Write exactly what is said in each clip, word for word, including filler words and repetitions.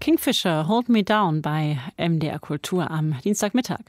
Kingfisher, Hold Me Down bei M D R Kultur am Dienstagmittag.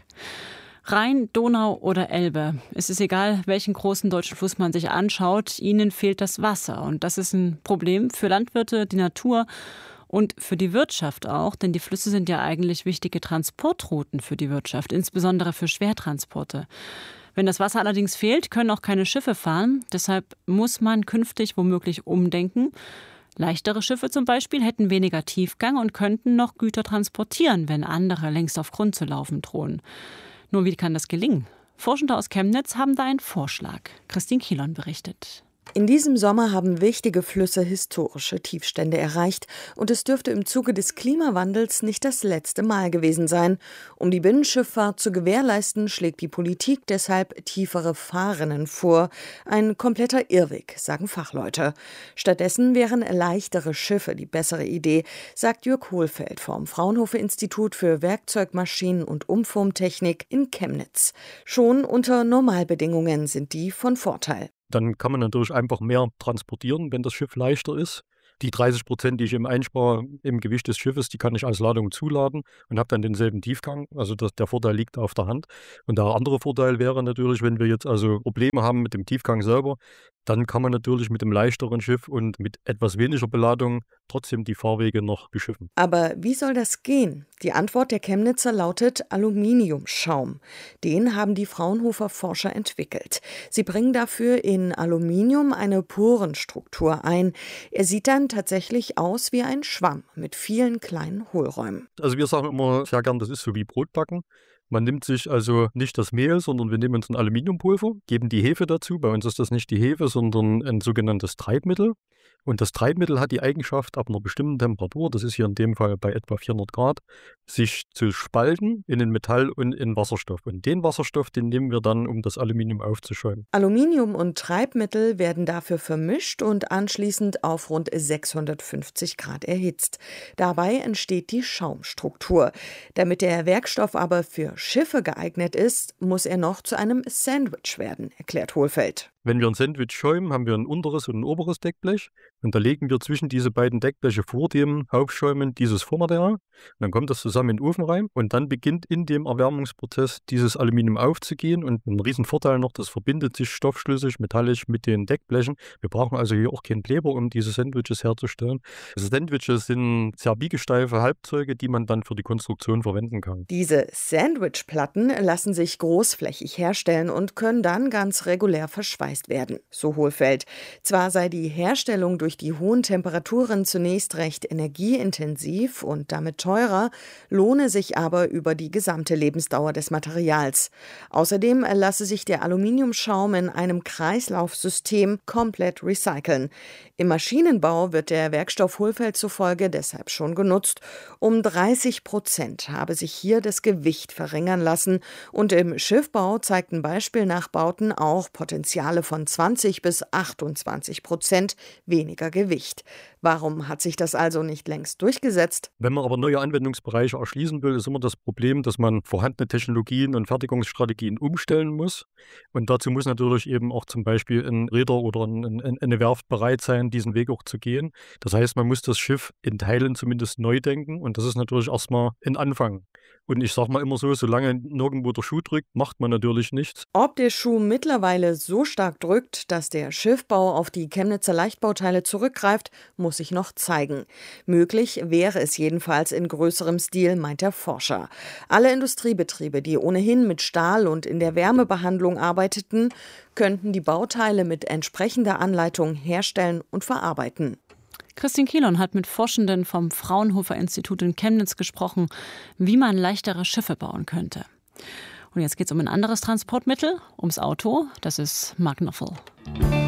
Rhein, Donau oder Elbe. Es ist egal, welchen großen deutschen Fluss man sich anschaut, ihnen fehlt das Wasser. Und das ist ein Problem für Landwirte, die Natur und für die Wirtschaft auch. Denn die Flüsse sind ja eigentlich wichtige Transportrouten für die Wirtschaft, insbesondere für Schwertransporte. Wenn das Wasser allerdings fehlt, können auch keine Schiffe fahren. Deshalb muss man künftig womöglich umdenken. Leichtere Schiffe zum Beispiel hätten weniger Tiefgang und könnten noch Güter transportieren, wenn andere längst auf Grund zu laufen drohen. Nur wie kann das gelingen? Forschende aus Chemnitz haben da einen Vorschlag. Christine Kielon berichtet. In diesem Sommer haben wichtige Flüsse historische Tiefstände erreicht. Und es dürfte im Zuge des Klimawandels nicht das letzte Mal gewesen sein. Um die Binnenschifffahrt zu gewährleisten, schlägt die Politik deshalb tiefere Fahrrinnen vor. Ein kompletter Irrweg, sagen Fachleute. Stattdessen wären leichtere Schiffe die bessere Idee, sagt Jörg Hohlfeld vom Fraunhofer-Institut für Werkzeug-, Maschinen- und Umformtechnik in Chemnitz. Schon unter Normalbedingungen sind die von Vorteil. Dann kann man natürlich einfach mehr transportieren, wenn das Schiff leichter ist. Die dreißig Prozent, die ich eben einspare im Gewicht des Schiffes, die kann ich als Ladung zuladen und habe dann denselben Tiefgang. Also das, der Vorteil liegt auf der Hand. Und der andere Vorteil wäre natürlich, wenn wir jetzt also Probleme haben mit dem Tiefgang selber, dann kann man natürlich mit dem leichteren Schiff und mit etwas weniger Beladung trotzdem die Fahrwege noch beschiffen. Aber wie soll das gehen? Die Antwort der Chemnitzer lautet Aluminiumschaum. Den haben die Fraunhofer Forscher entwickelt. Sie bringen dafür in Aluminium eine Porenstruktur ein. Er sieht dann tatsächlich aus wie ein Schwamm mit vielen kleinen Hohlräumen. Also wir sagen immer sehr gern, das ist so wie Brotbacken. Man nimmt sich also nicht das Mehl, sondern wir nehmen uns ein Aluminiumpulver, geben die Hefe dazu. Bei uns ist das nicht die Hefe, sondern ein sogenanntes Treibmittel. Und das Treibmittel hat die Eigenschaft, ab einer bestimmten Temperatur, das ist hier in dem Fall bei etwa vierhundert Grad, sich zu spalten in den Metall und in Wasserstoff. Und den Wasserstoff, den nehmen wir dann, um das Aluminium aufzuschäumen. Aluminium und Treibmittel werden dafür vermischt und anschließend auf rund sechshundertfünfzig Grad erhitzt. Dabei entsteht die Schaumstruktur. Damit der Werkstoff aber für Schiffe geeignet ist, muss er noch zu einem Sandwich werden, erklärt Hohlfeld. Wenn wir ein Sandwich schäumen, haben wir ein unteres und ein oberes Deckblech. Und da legen wir zwischen diese beiden Deckbleche vor dem Aufschäumen dieses Vormaterial. Und dann kommt das zusammen in den Ofen rein. Und dann beginnt in dem Erwärmungsprozess dieses Aluminium aufzugehen. Und ein Riesenvorteil noch, das verbindet sich stoffschlüssig, metallisch mit den Deckblechen. Wir brauchen also hier auch keinen Kleber, um diese Sandwiches herzustellen. Also Sandwiches sind sehr biegesteife Halbzeuge, die man dann für die Konstruktion verwenden kann. Diese Sandwichplatten lassen sich großflächig herstellen und können dann ganz regulär verschweißt werden, so Hohlfeld. Zwar sei die Herstellung durch die hohen Temperaturen zunächst recht energieintensiv und damit teurer, lohne sich aber über die gesamte Lebensdauer des Materials. Außerdem lasse sich der Aluminiumschaum in einem Kreislaufsystem komplett recyceln. Im Maschinenbau wird der Werkstoff Hohlfeld zufolge deshalb schon genutzt. Um dreißig Prozent habe sich hier das Gewicht verringern lassen und im Schiffbau zeigten Beispielnachbauten auch Potenziale von zwanzig bis achtundzwanzig Prozent weniger Gewicht. Warum hat sich das also nicht längst durchgesetzt? Wenn man aber neue Anwendungsbereiche erschließen will, ist immer das Problem, dass man vorhandene Technologien und Fertigungsstrategien umstellen muss. Und dazu muss natürlich eben auch zum Beispiel ein Reeder oder ein, ein, eine Werft bereit sein, diesen Weg auch zu gehen. Das heißt, man muss das Schiff in Teilen zumindest neu denken. Und das ist natürlich erstmal ein Anfang. Und ich sage mal immer so, solange nirgendwo der Schuh drückt, macht man natürlich nichts. Ob der Schuh mittlerweile so stark drückt, dass der Schiffbau auf die Chemnitzer Leichtbauteile zurückgreift, muss sich noch zeigen. Möglich wäre es jedenfalls in größerem Stil, meint der Forscher. Alle Industriebetriebe, die ohnehin mit Stahl und in der Wärmebehandlung arbeiteten, könnten die Bauteile mit entsprechender Anleitung herstellen und verarbeiten. Christine Kielon hat mit Forschenden vom Fraunhofer-Institut in Chemnitz gesprochen, wie man leichtere Schiffe bauen könnte. Und jetzt geht es um ein anderes Transportmittel, ums Auto. Das ist Mark Knopfler.